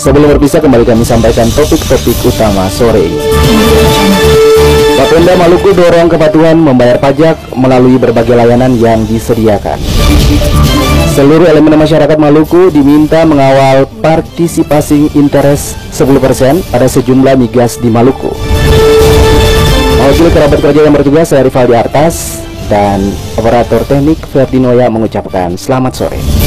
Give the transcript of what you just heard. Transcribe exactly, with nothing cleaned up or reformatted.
Sebelum berpisah, kembali kami sampaikan topik-topik utama sore ini. Bapenda Maluku dorong kepatuhan membayar pajak melalui berbagai layanan yang disediakan. Seluruh elemen masyarakat Maluku diminta mengawal partisipasi interest sepuluh persen pada sejumlah migas di Maluku. Mewakili kerabat kerja yang bertugas, saya Rivaldi Artas dan operator teknik Ferdinoya mengucapkan selamat sore.